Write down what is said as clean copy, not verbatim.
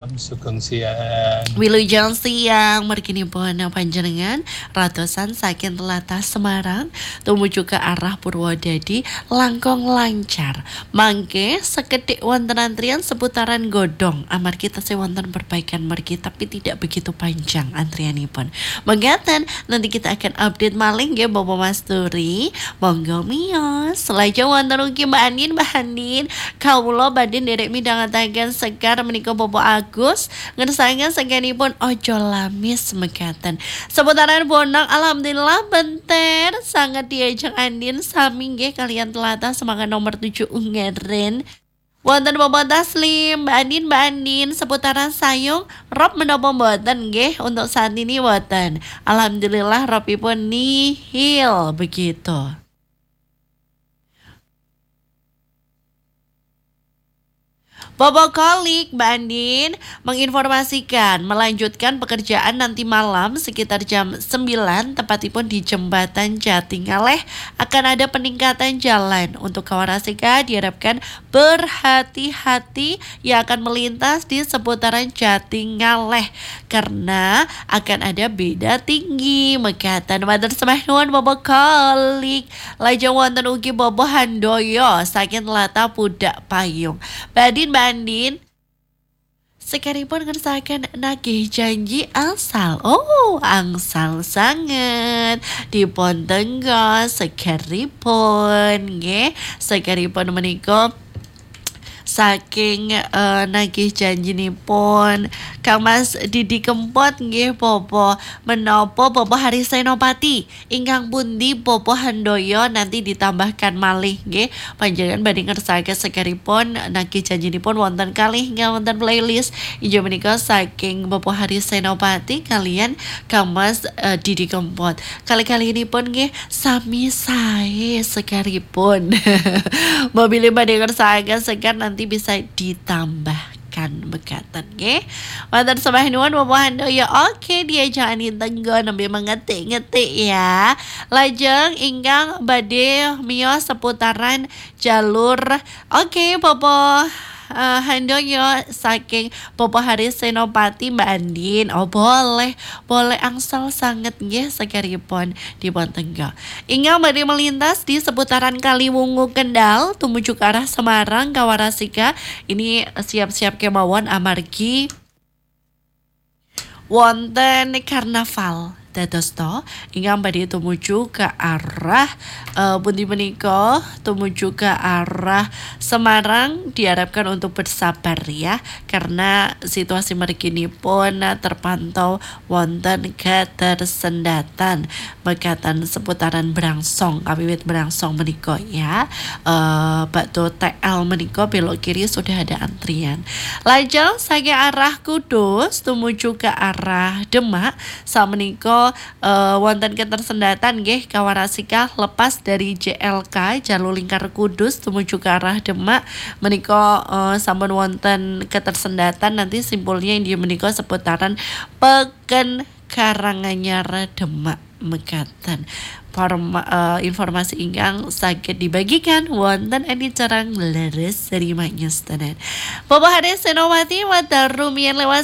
Sugeng siang. Wilujeng siang merginipun panjenengan ratusan saking tlatah Semarang tumuju ke arah Purwodadi langkung lancar. Mangke sekedhik wonten antrian seputaran godhong amargi tasih wonten perbaikan margi tapi tidak begitu panjang antrianipun. Mengatakan nanti kita akan update malih nggih Bapak Mas Turi. Monggo miyos. Lajeng wonten ugi Mbak Andin kawula badhe nderek midhangetaken sekar menika Bapak Agus ngersakaken sakenipun ojo lamis mekaten. Seputaran Bonang alhamdulillah benter sangat diajeng Andin sami nggih kalian tlatah semangat nomor 7 Ungeren. Wonten Bapak Taslim, Mbak Andin seputaran Sayung rob menapa mboten nggih untuk saat ini wonten. Alhamdulillah robipun nihil begitu. Bobo Kolik, Mbak Andin menginformasikan melanjutkan pekerjaan nanti malam sekitar jam 9 tepatipun di Jembatan Jatingaleh akan ada peningkatan jalan. Untuk Kawarasika diharapkan berhati-hati yang akan melintas di seputaran Jatingaleh karena akan ada beda tinggi mekatan. Matur sembah nuwun Bobo Kolik. Lajeng wonten ugi Bobo Handoyo saking tlatah Pudak Payung. Mbak Andin sekaripun ngersakaken nagih janji angsal. Oh, angsal sangat dipun tenggo sekaripun nggih. Sekaripun menika saking nagih janjinipun Kang Mas Didi Kempot nggih Popo menapa Popo Hari Senopati ingkang pundi Popo Handoyo nanti ditambahkan malih nggih panjenengan badhe ngersakaken sekaripun nagih janjinipun wonten kalih wonten playlist inggih menika saking Popo Hari Senopati kalian Kang Mas Didi Kempot kali-kalinipun nggih sami sae sekaripun mobil badhe ngersakaken sekar nanti bisa ditambahkan bekatan nggih. Matur sembah nuwun Bapak Handoyo. Oke, dia jangan ditenggo nembe mengetik-ngetik ya. Lajeng ingkang badhe miyos seputaran jalur. Oke, Bapak Handoyo saking Popo Hari Senopati Mbak Andin. Oh boleh angsal sangat nggih sakaripun dipun tenggo. Ingkang badhe melintas di seputaran Kaliwungu Kendal tumuju ke arah Semarang Kawarasika ini siap-siap kemawon amargi wonten karnaval. Dados to ingkang badhe tumuju ke arah pundi menika tumuju ke arah Semarang diharapkan untuk bersabar ya karena situasi mriginipun terpantau wonten ketersendatan mekaten seputaran Brangsong kawiwit Brangsong menika ya bakto TL menika belok kiri sudah ada antrian. Lajeng saking arah Kudus tumuju ke arah Demak samenika wonten ketersendatan nggih Kawarasika lepas dari JLK Jalur Lingkar Kudus tumuju ke arah Demak menika sampun wonten ketersendatan nanti simpulnya inggih menika seputaran Peken Karanganyar Demak mekaten. Informasi ingkang saged dibagikan wonten edi carang leres dari Manyestanan. Bapak Hari Senopati matur rumiyin lewat